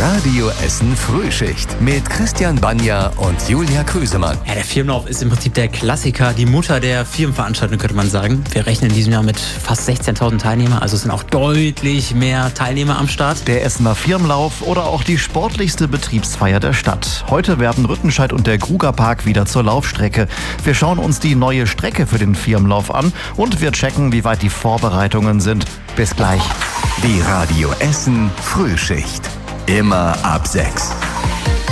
Radio Essen Frühschicht mit Christian Banja und Julia Krüsemann. Ja, der Firmenlauf ist im Prinzip der Klassiker, die Mutter der Firmenveranstaltung, könnte man sagen. Wir rechnen in diesem Jahr mit fast 16.000 Teilnehmern, also es sind auch deutlich mehr Teilnehmer am Start. Der Essener Firmenlauf oder auch die sportlichste Betriebsfeier der Stadt. Heute werden Rüttenscheid und der Grugerpark wieder zur Laufstrecke. Wir schauen uns die neue Strecke für den Firmenlauf an und wir checken, wie weit die Vorbereitungen sind. Bis gleich. Die Radio Essen Frühschicht. Immer ab 6.